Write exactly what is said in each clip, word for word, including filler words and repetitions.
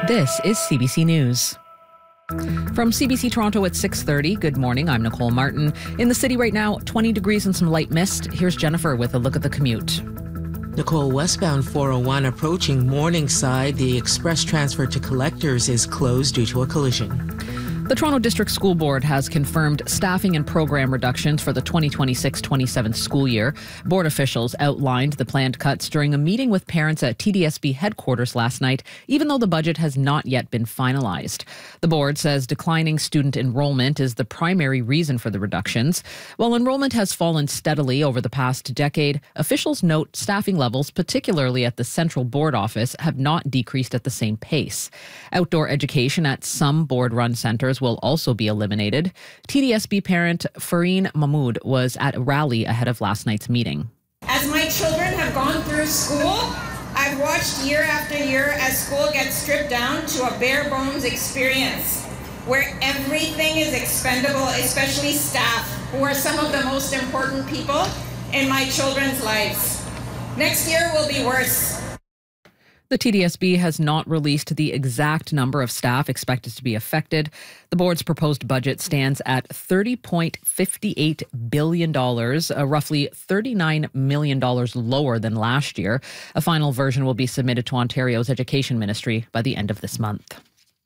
This is C B C News. From C B C Toronto at six thirty, good morning, I'm Nicole Martin. In the city right now, twenty degrees and some light mist. Here's Jennifer with a look at the commute. Nicole, westbound four oh one approaching Morningside. The express transfer to Collectors is closed due to a collision. The Toronto District School Board has confirmed staffing and program reductions for the twenty twenty-six twenty-seven school year. Board officials outlined the planned cuts during a meeting with parents at T D S B headquarters last night, even though the budget has not yet been finalized. The board says declining student enrollment is the primary reason for the reductions. While enrollment has fallen steadily over the past decade, officials note staffing levels, particularly at the Central Board office, have not decreased at the same pace. Outdoor education at some board-run centres will also be eliminated. T D S B parent Fareen Mahmood was at a rally ahead of last night's meeting. As my children have gone through school, I've watched year after year as school gets stripped down to a bare bones experience where everything is expendable, especially staff, who are some of the most important people in my children's lives. Next year will be worse. The T D S B has not released the exact number of staff expected to be affected. The board's proposed budget stands at thirty point five eight billion dollars, uh, roughly thirty-nine million dollars lower than last year. A final version will be submitted to Ontario's Education Ministry by the end of this month.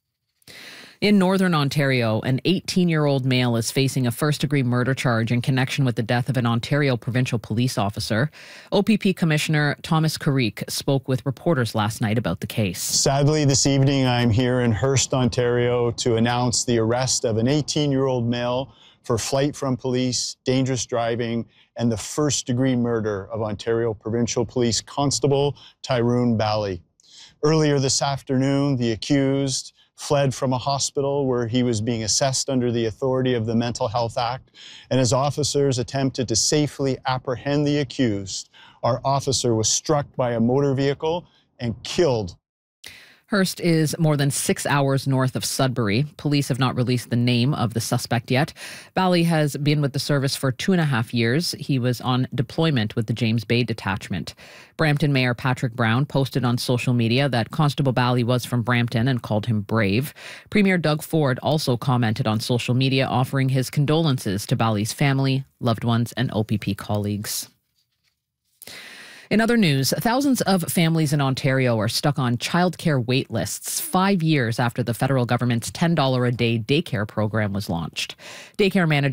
In Northern Ontario, an eighteen-year-old male is facing a first-degree murder charge in connection with the death of an Ontario provincial police officer. O P P Commissioner Thomas Carrique spoke with reporters last night about the case. Sadly, this evening I'm here in Hearst, Ontario to announce the arrest of an eighteen-year-old male for flight from police, dangerous driving, and the first-degree murder of Ontario Provincial Police Constable Tyrone Bally. Earlier this afternoon, the accused fled from a hospital where he was being assessed under the authority of the Mental Health Act, and as officers attempted to safely apprehend the accused, our officer was struck by a motor vehicle and killed. Hearst is more than six hours north of Sudbury. Police have not released the name of the suspect yet. Bally has been with the service for two and a half years. He was on deployment with the James Bay Detachment. Brampton Mayor Patrick Brown posted on social media that Constable Bally was from Brampton and called him brave. Premier Doug Ford also commented on social media, offering his condolences to Bally's family, loved ones, and O P P colleagues. In other news, thousands of families in Ontario are stuck on childcare wait lists five years after the federal government's ten dollars a day daycare program was launched. Daycare manager